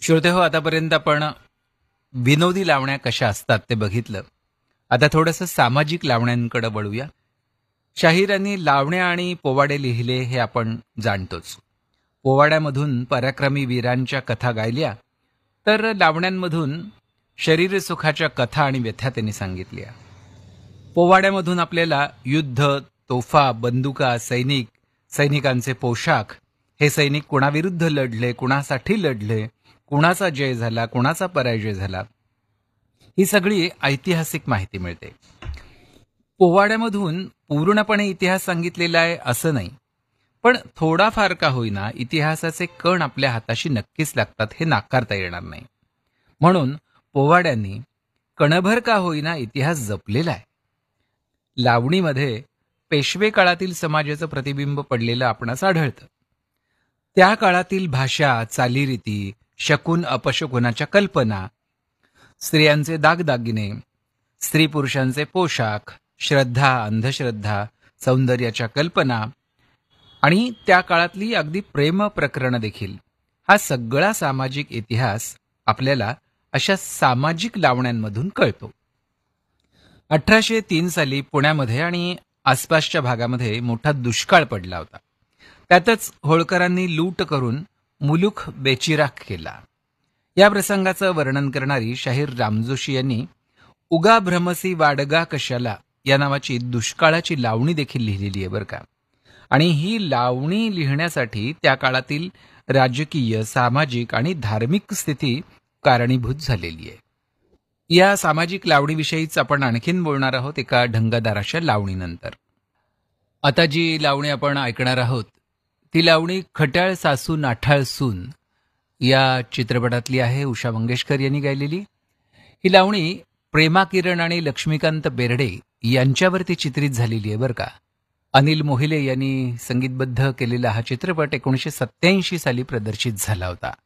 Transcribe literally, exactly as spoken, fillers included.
श्रोते हो, आतापर्यंत आपण विनोदी लावण्या कशा असतात ते बघितलं. आता थोडंसं सामाजिक लावण्यांकडे वळूया. शाहिरांनी लावण्या आणि पोवाडे लिहिले हे आपण जाणतोच. पोवाड्यामधून पराक्रमी वीरांच्या कथा गायल्या, तर लावण्यांमधून शरीरसुखाच्या कथा आणि व्यथा त्यांनी सांगितल्या. पोवाड्यामधून आपल्याला युद्ध, तोफा, बंदुका, सैनिक, सैनिकांचे पोशाख, हे सैनिक कुणाविरुद्ध लढले, कुणासाठी लढले, कुणाचा जय झाला, कुणाचा पराजय झाला, ही सगळी ऐतिहासिक माहिती मिळते. पोवाड्यामधून पूर्णपणे इतिहास सांगितलेला आहे असं नाही, पण थोडाफार का होईना इतिहासाचे कण आपल्या हाताशी नक्कीच लागतात हे नाकारता येणार नाही. म्हणून पोवाड्यांनी कणभर का होईना इतिहास जपलेला आहे. लावणीमध्ये पेशवे काळातील समाजाचं प्रतिबिंब पडलेलं आपणास आढळतं. त्या काळातील भाषा, चालीरीती, शकुन अपशकुनाच्या कल्पना, स्त्रियांचे दागदागिने, स्त्री पुरुषांचे पोशाख, श्रद्धा, अंधश्रद्धा, सौंदर्याच्या कल्पना आणि त्या काळातली अगदी प्रेम प्रकरणं देखील, हा सगळा सामाजिक इतिहास आपल्याला अशा सामाजिक लावण्यांमधून कळतो. अठराशे तीन साली पुण्यामध्ये आणि आसपासच्या भागामध्ये मोठा दुष्काळ पडला होता. त्यातच होळकरांनी लूट करून मुलूख बेचिराख केला. या प्रसंगाचं वर्णन करणारी शाहीर रामजोशी यांनी उगा भ्रमसी वाडगा कशाला या नावाची दुष्काळाची लावणी देखील लिहिलेली आहे बरं का. आणि ही लावणी लिहिण्यासाठी त्या काळातील राजकीय, सामाजिक आणि धार्मिक स्थिती कारणीभूत झालेली आहे. या सामाजिक लावणीविषयीच आपण आणखीन बोलणार आहोत एका ढंगदार अशा लावणीनंतर. आता जी लावणी आपण ऐकणार आहोत ती लावणी खट्याळ सासू नाठाळ सून या चित्रपटातली आहे. उषा मंगेशकर यांनी गायलेली ही लावणी प्रेमा किरण आणि लक्ष्मीकांत बेर्डे यांच्यावरती चित्रित झालेली आहे बरं का. अनिल मोहिले यांनी संगीतबद्ध केलेला हा चित्रपट एकोणीसशे सत्याऐंशी साली प्रदर्शित झाला होता.